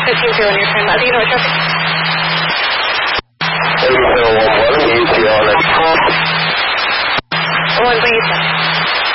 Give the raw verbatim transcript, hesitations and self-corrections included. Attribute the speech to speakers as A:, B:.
A: fifteen zero near train left. Do you know what traffic?